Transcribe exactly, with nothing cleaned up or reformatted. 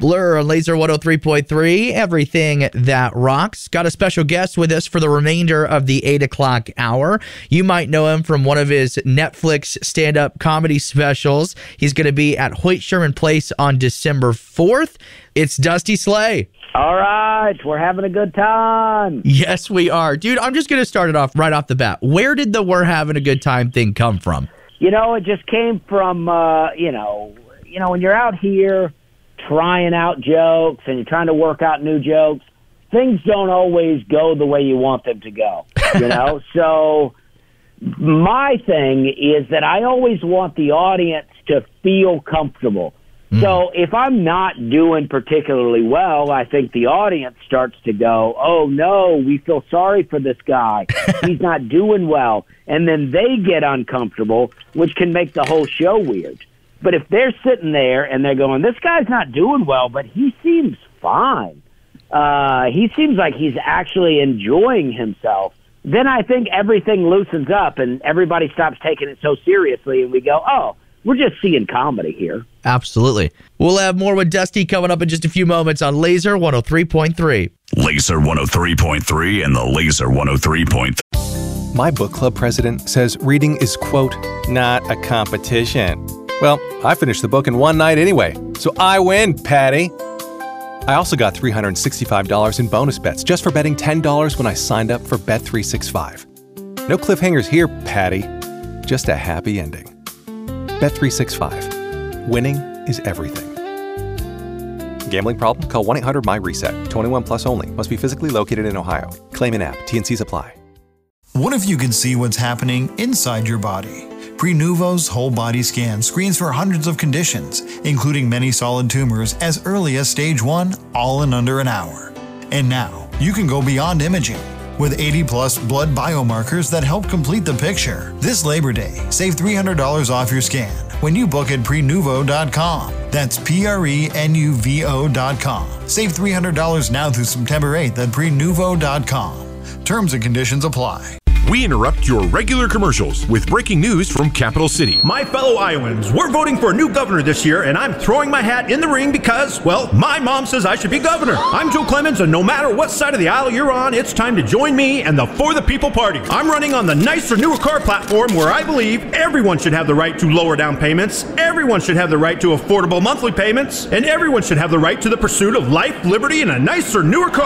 Blur on Laser one oh three point three, everything that rocks. Got a special guest with us for the remainder of the eight o'clock hour. You might know him from one of his Netflix stand-up comedy specials. He's going to be at Hoyt Sherman Place on December fourth. It's Dusty Slay. All right, we're having a good time. Yes, we are. Dude, I'm just going to start it off right off the bat. Where did the we're having a good time thing come from? You know, it just came from, uh, you know, you know, when you're out here trying out jokes and you're trying to work out new jokes, things don't always go the way you want them to go, you know? So my thing is that I always want the audience to feel comfortable. Mm. So if I'm not doing particularly well, I think the audience starts to go, oh, no, we feel sorry for this guy. He's not doing well. And then they get uncomfortable, which can make the whole show weird. But if they're sitting there and they're going, this guy's not doing well, but he seems fine. Uh, he seems like he's actually enjoying himself. Then I think everything loosens up and everybody stops taking it so seriously and we go, oh, we're just seeing comedy here. Absolutely. We'll have more with Dusty coming up in just a few moments on Laser one oh three point three. Laser one oh three point three and the Laser one oh three point three. My book club president says reading is, quote, not a competition. Well, I finished the book in one night anyway, so I win, Patty. I also got three hundred sixty-five dollars in bonus bets just for betting ten dollars when I signed up for Bet three sixty-five. No cliffhangers here, Patty. Just a happy ending. Bet three sixty-five. Winning is everything. Gambling problem? Call one eight hundred my reset. twenty-one plus only. Must be physically located in Ohio. Claim in app. T N Cs apply. What if you could see what's happening inside your body? Prenuvo's whole body scan screens for hundreds of conditions, including many solid tumors as early as stage one, all in under an hour. And now, you can go beyond imaging. With eighty plus blood biomarkers that help complete the picture. This Labor Day, save three hundred dollars off your scan when you book at prenuvo dot com. That's P R E N U V O dot com. Save three hundred dollars now through September eighth at prenuvo dot com. Terms and conditions apply. We interrupt your regular commercials with breaking news from Capital City. My fellow Iowans, we're voting for a new governor this year, and I'm throwing my hat in the ring because, well, my mom says I should be governor. I'm Joe Clemens, and no matter what side of the aisle you're on, it's time to join me and the For the People Party. I'm running on the nicer, newer car platform where I believe everyone should have the right to lower down payments, everyone should have the right to affordable monthly payments, and everyone should have the right to the pursuit of life, liberty, and a nicer, newer car.